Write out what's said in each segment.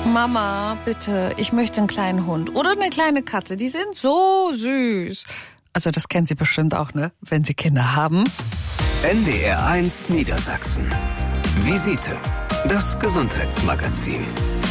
Mama, bitte, ich möchte einen kleinen Hund oder eine kleine Katze. Die sind so süß. Also das kennen Sie bestimmt auch, ne? Wenn Sie Kinder haben. NDR1 Niedersachsen. Visite. Das Gesundheitsmagazin.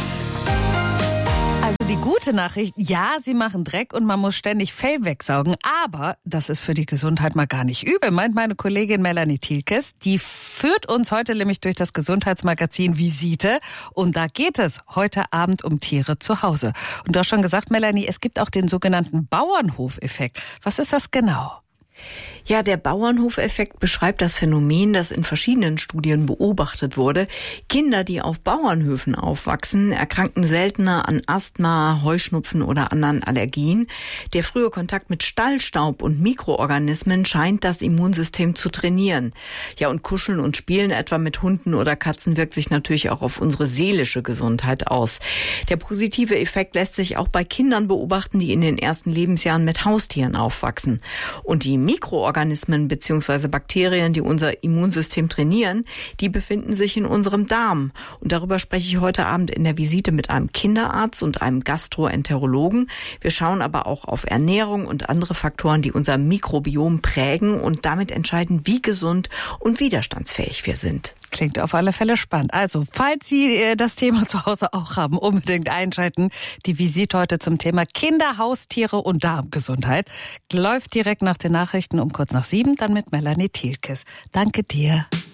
Also die gute Nachricht, ja, sie machen Dreck und man muss ständig Fell wegsaugen, aber das ist für die Gesundheit mal gar nicht übel, meint meine Kollegin Melanie Thielkes. Die führt uns heute nämlich durch das Gesundheitsmagazin Visite und da geht es heute Abend um Tiere zu Hause. Und du hast schon gesagt, Melanie, es gibt auch den sogenannten Bauernhofeffekt. Was ist das genau? Ja, der Bauernhofeffekt beschreibt das Phänomen, das in verschiedenen Studien beobachtet wurde. Kinder, die auf Bauernhöfen aufwachsen, erkranken seltener an Asthma, Heuschnupfen oder anderen Allergien. Der frühe Kontakt mit Stallstaub und Mikroorganismen scheint das Immunsystem zu trainieren. Ja, und Kuscheln und Spielen etwa mit Hunden oder Katzen wirkt sich natürlich auch auf unsere seelische Gesundheit aus. Der positive Effekt lässt sich auch bei Kindern beobachten, die in den ersten Lebensjahren mit Haustieren aufwachsen. Und die Mikroorganismen bzw. Bakterien, die unser Immunsystem trainieren, die befinden sich in unserem Darm. Und darüber spreche ich heute Abend in der Visite mit einem Kinderarzt und einem Gastroenterologen. Wir schauen aber auch auf Ernährung und andere Faktoren, die unser Mikrobiom prägen und damit entscheiden, wie gesund und widerstandsfähig wir sind. Klingt auf alle Fälle spannend. Also, falls Sie das Thema zu Hause auch haben, unbedingt einschalten. Die Visite heute zum Thema Kinder, Haustiere und Darmgesundheit läuft direkt nach den Nachrichten um kurz nach 7, dann mit Melanie Thielkes. Danke dir.